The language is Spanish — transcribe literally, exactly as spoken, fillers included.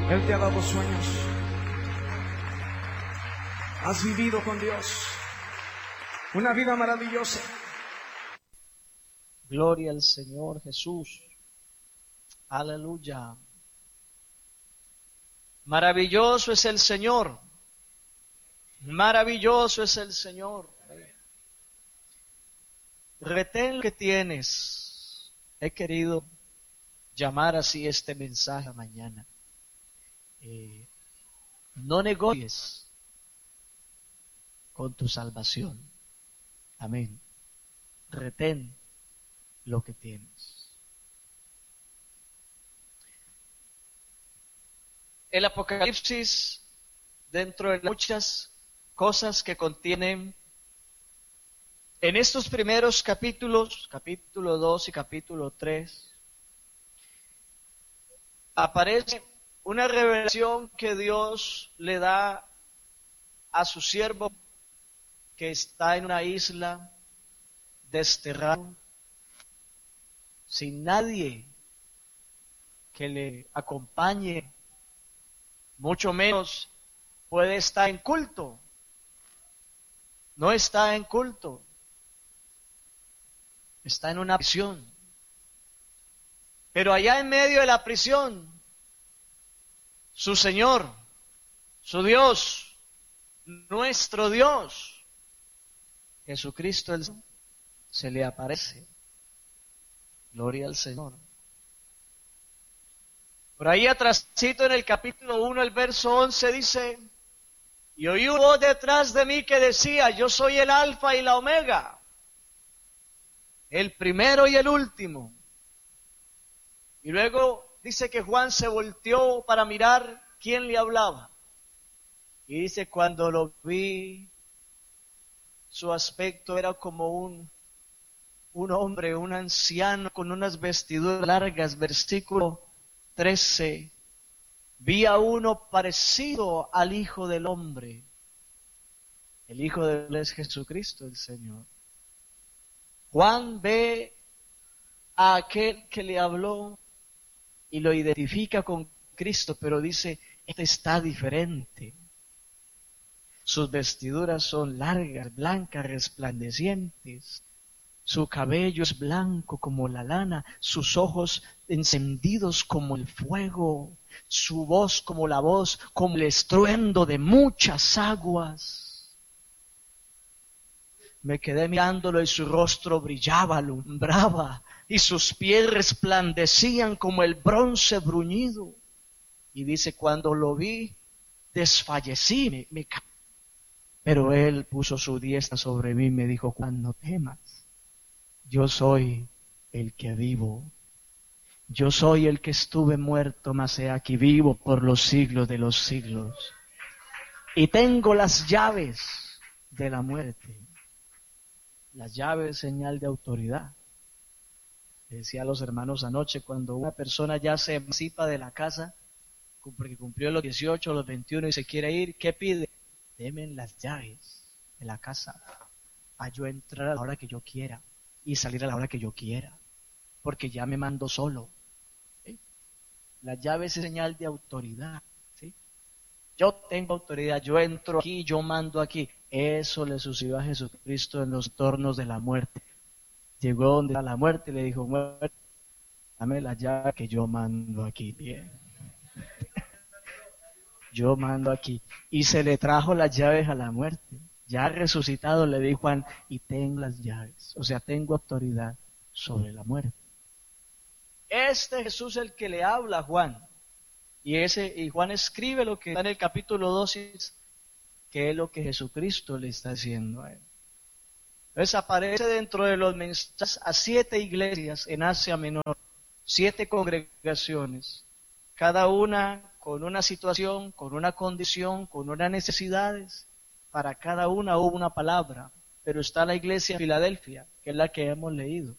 Él te ha dado sueños. Has vivido con Dios una vida maravillosa. Gloria al Señor Jesús. Aleluya. Maravilloso es el Señor. Maravilloso es el Señor. Retén lo que tienes. He querido llamar así este mensaje mañana. Eh, no negocies con tu salvación. Amén. Retén lo que tienes. El Apocalipsis, dentro de muchas cosas que contienen, en estos primeros capítulos, capítulo dos y capítulo tres, aparece una revelación que Dios le da a su siervo que está en una isla desterrado, sin nadie que le acompañe, mucho menos puede estar en culto. No está en culto, está en una prisión. Pero allá en medio de la prisión, su Señor, su Dios, nuestro Dios, Jesucristo, el Señor, se le aparece. Gloria al Señor. Por ahí atrásito en el capítulo uno, el verso once dice: y oí una voz detrás de mí que decía: yo soy el alfa y la omega, el primero y el último. Y luego dice que Juan se volteó para mirar quién le hablaba. Y dice: cuando lo vi, su aspecto era como un, un hombre, un anciano con unas vestiduras largas. Versículo trece. Vi a uno parecido al Hijo del Hombre. El Hijo de Él es Jesucristo, el Señor. Juan ve a aquel que le habló y lo identifica con Cristo, pero dice: este está diferente. Sus vestiduras son largas, blancas, resplandecientes. Su cabello es blanco como la lana, sus ojos encendidos como el fuego, su voz como la voz, como el estruendo de muchas aguas. Me quedé mirándolo y su rostro brillaba, alumbraba, y sus pies resplandecían como el bronce bruñido. Y dice: cuando lo vi, desfallecí, me, me caí. Pero él puso su diestra sobre mí y me dijo: Juan, no temas. Yo soy el que vivo. Yo soy el que estuve muerto, mas he aquí vivo por los siglos de los siglos. Y tengo las llaves de la muerte. Las llaves, señal de autoridad. Decía a los hermanos anoche, cuando una persona ya se emancipa de la casa, porque cumplió los dieciocho, los veintiuno y se quiere ir, ¿qué pide? Deme las llaves de la casa para yo entrar a la hora que yo quiera y salir a la hora que yo quiera, porque ya me mando solo. ¿Sí? La llave es señal de autoridad. ¿Sí? Yo tengo autoridad, yo entro aquí, yo mando aquí. Eso le sucedió a Jesucristo en los tornos de la muerte. Llegó donde está la muerte y le dijo: muerte, dame la llave que yo mando aquí. Bien. Yo mando aquí. Y se le trajo las llaves a la muerte. Ya resucitado le dijo Juan: y tengo las llaves. O sea, tengo autoridad sobre la muerte. Este Jesús es el que le habla a Juan. Y, ese, y Juan escribe lo que está en el capítulo dos, que es lo que Jesucristo le está diciendo a él. Entonces aparece dentro de los mensajes a siete iglesias en Asia Menor, siete congregaciones, cada una con una situación, con una condición, con unas necesidades. Para cada una hubo una palabra, pero está la iglesia de Filadelfia, que es la que hemos leído.